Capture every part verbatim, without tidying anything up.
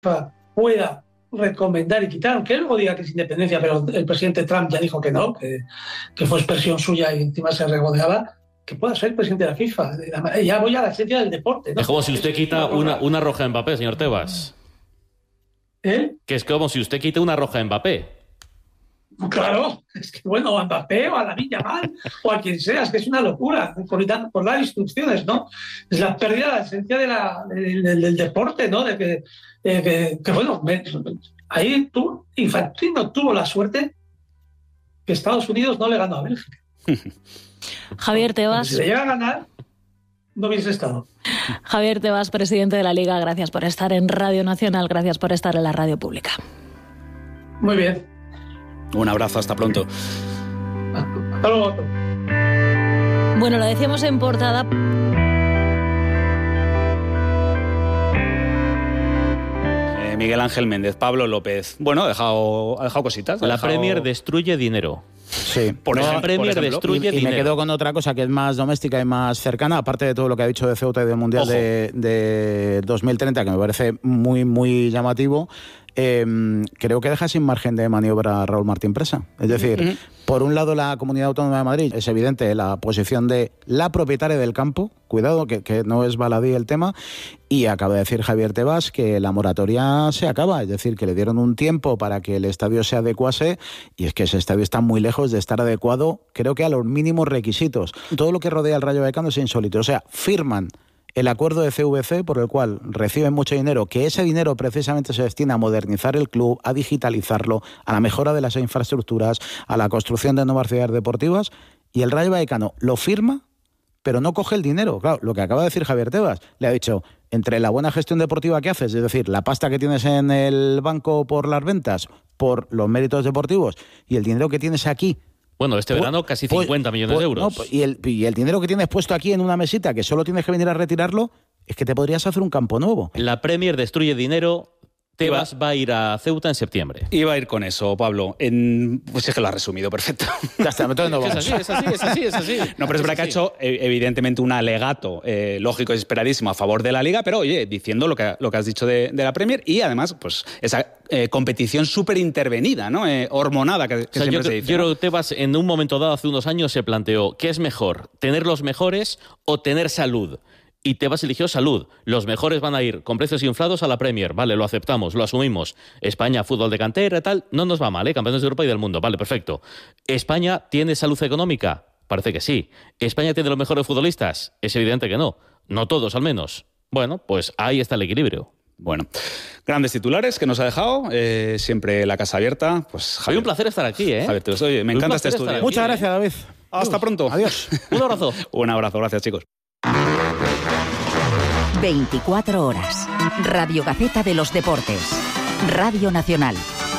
pueda recomendar y quitar, aunque él luego diga que es independencia, pero el presidente Trump ya dijo que no, que, que fue expresión suya y encima se regodeaba, que pueda ser presidente de la FIFA. Ya voy a la esencia del deporte, ¿no? Es como si usted quita una, una roja a Mbappé, señor Tebas. ¿Eh? Que es como si usted quita una roja a Mbappé. Claro, es que bueno, a Mbappé o a Lamine Yamal o a quien sea, es que es una locura por, por dar instrucciones, ¿no? Es la pérdida de la esencia de la, del, del, del deporte, ¿no? De que, de que, que bueno, me, ahí tú, Infantino tuvo la suerte que Estados Unidos no le ganó a Bélgica. Javier Tebas. Si le llega a ganar, no hubiese estado. Javier Tebas, presidente de la Liga, gracias por estar en Radio Nacional, gracias por estar en la radio pública. Muy bien. Un abrazo, hasta pronto. Hasta luego. Bueno, lo decíamos en portada. Eh, Miguel Ángel Méndez, Pablo López. Bueno, ha dejado, ha dejado cositas. Ha la dejado... Premier destruye dinero. Sí, por no, ejemplo, la Premier por destruye y, y dinero. me quedo con otra cosa que es más doméstica y más cercana, aparte de todo lo que ha dicho de Ceuta y del Mundial de, de dos mil treinta, que me parece muy, muy llamativo. Eh, creo que deja sin margen de maniobra a Raúl Martín Presa. Es decir, uh-huh. por un lado la Comunidad Autónoma de Madrid, es evidente la posición de la propietaria del campo, cuidado que, que no es baladí el tema, y acaba de decir Javier Tebas que la moratoria se acaba, es decir, que le dieron un tiempo para que el estadio se adecuase, y es que ese estadio está muy lejos de estar adecuado, creo que a los mínimos requisitos. Todo lo que rodea al Rayo Vallecano es insólito, o sea, firman el acuerdo de C V C por el cual reciben mucho dinero, que ese dinero precisamente se destina a modernizar el club, a digitalizarlo, a la mejora de las infraestructuras, a la construcción de nuevas ciudades deportivas, y el Rayo Vallecano lo firma, pero no coge el dinero. Claro, lo que acaba de decir Javier Tebas, le ha dicho, entre la buena gestión deportiva que haces, es decir, la pasta que tienes en el banco por las ventas, por los méritos deportivos, y el dinero que tienes aquí. Bueno, este pues, verano casi pues, cincuenta millones pues, de euros. No, y, el, y el dinero que tienes puesto aquí en una mesita, que solo tienes que venir a retirarlo, es que te podrías hacer un campo nuevo. La Premier destruye dinero. Tebas va a ir a Ceuta en septiembre. Iba a ir con eso, Pablo. En... Pues es que lo ha resumido perfecto. Ya está, entonces no vamos. Es así, es así, es así, es así. No, pero es verdad que ha hecho evidentemente un alegato eh, lógico y esperadísimo a favor de la Liga, pero oye, diciendo lo que, lo que has dicho de, de la Premier y además, pues esa eh, competición súper intervenida, ¿no? Eh, hormonada que, que o sea, siempre yo, se dice. Yo ¿no? creo que Tebas en un momento dado, hace unos años, se planteó ¿qué es mejor? ¿Tener los mejores o tener salud? Y Tebas eligió salud. Los mejores van a ir con precios inflados a la Premier. Vale, lo aceptamos, lo asumimos. España, fútbol de cantera y tal, no nos va mal, ¿eh? Campeones de Europa y del mundo. Vale, perfecto. ¿España tiene salud económica? Parece que sí. ¿España tiene los mejores futbolistas? Es evidente que no. No todos, al menos. Bueno, pues ahí está el equilibrio. Bueno, grandes titulares que nos ha dejado, eh, siempre la casa abierta. Pues Javier, un placer estar aquí, ¿eh? Javier, te oye, me encanta este estudio. Aquí, Muchas gracias, David. Hasta pronto. Adiós. Un abrazo. Un abrazo, gracias, chicos. veinticuatro horas. Radio Gaceta de los Deportes. Radio Nacional.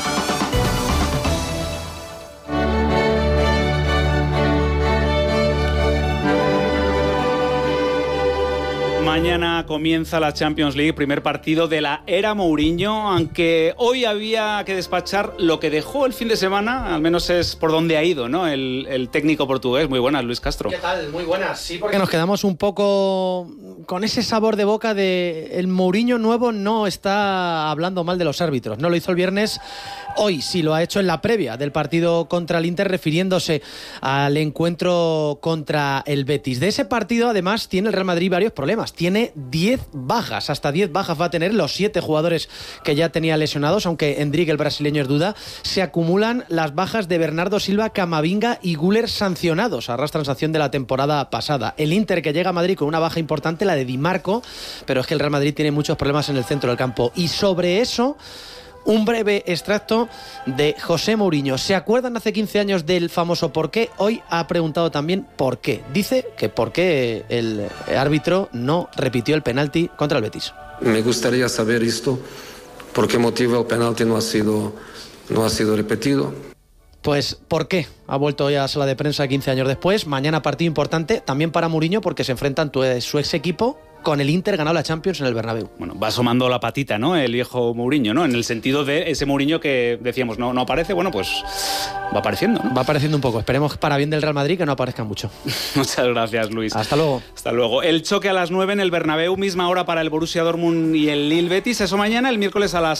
Mañana comienza la Champions League, primer partido de la era Mourinho, aunque hoy había que despachar lo que dejó el fin de semana, al menos es por donde ha ido, ¿no? El, el técnico portugués. Muy buenas, Luis Castro. ¿Qué tal? Muy buenas. Sí, porque nos quedamos un poco con ese sabor de boca de el Mourinho nuevo no está hablando mal de los árbitros. No lo hizo el viernes, hoy sí lo ha hecho en la previa del partido contra el Inter, refiriéndose al encuentro contra el Betis. De ese partido, además, tiene el Real Madrid varios problemas. Tiene diez bajas, hasta diez bajas va a tener, los siete jugadores que ya tenía lesionados, aunque Endrick, el brasileño, es duda. Se acumulan las bajas de Bernardo Silva, Camavinga y Güler sancionados, arrastran sanción de la temporada pasada. El Inter, que llega a Madrid con una baja importante, la de Di Marco, pero es que el Real Madrid tiene muchos problemas en el centro del campo. Y sobre eso, un breve extracto de José Mourinho. ¿Se acuerdan hace quince años del famoso por qué? Hoy ha preguntado también por qué. Dice que por qué el árbitro no repitió el penalti contra el Betis. Me gustaría saber esto, por qué motivo el penalti no ha sido, no ha sido repetido. Pues, ¿por qué? Ha vuelto hoy a la sala de prensa quince años después. Mañana partido importante también para Mourinho porque se enfrentan su ex equipo con el Inter ganado la Champions en el Bernabéu. Bueno, va asomando la patita, ¿no? El viejo Mourinho, ¿no? En el sentido de ese Mourinho que decíamos, no, no aparece, bueno, pues va apareciendo, ¿no? Va apareciendo un poco. Esperemos para bien del Real Madrid que no aparezca mucho. Muchas gracias, Luis. Hasta luego. Hasta luego. El choque a las nueve en el Bernabéu, misma hora para el Borussia Dortmund y el Lille Betis. Eso mañana, el miércoles a las